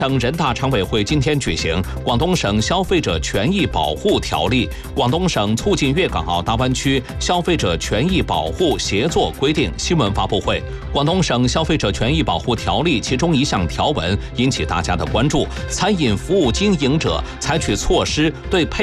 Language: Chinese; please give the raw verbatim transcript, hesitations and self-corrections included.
省人大常委会今天举行《广东省消费者权益保护条例》《广东省促进粤港澳大湾区消费者权益保护协作规定》新闻发布会。广东省消费者权益保护条例其中一项条文引起大家的关注：餐饮服务经营者采取措施对配